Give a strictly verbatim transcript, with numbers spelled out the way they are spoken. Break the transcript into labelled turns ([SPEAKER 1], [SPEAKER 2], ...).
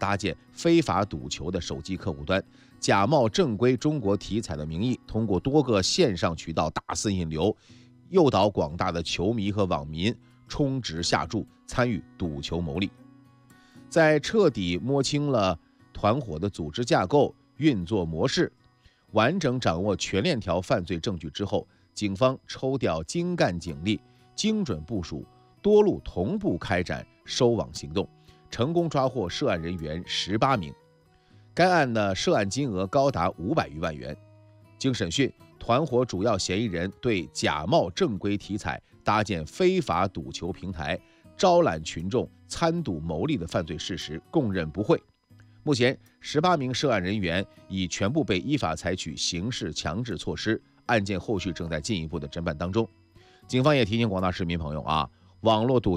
[SPEAKER 1] 搭建非法赌球的手机客户端，假冒正规中国体彩的名义，通过多个线上渠道大肆引流，诱导广大的球迷和网民充值下注，参与赌球牟利。在彻底摸清了团伙的组织架构、运作模式，完整掌握全链条犯罪证据之后，警方抽调精干警力，精准部署，多路同步开展收网行动，成功抓获涉案人员十八名。该案的涉案金额高达五百余万元。经审讯，团伙主要嫌疑人对假冒正规体彩搭建非法赌球平台，招揽群众参赌牟利的犯罪事实供认不讳。目前，十八名涉案人员已全部被依法采取刑事强制措施，案件后续正在进一步的侦办当中。警方也提醒广大市民朋友啊，网络赌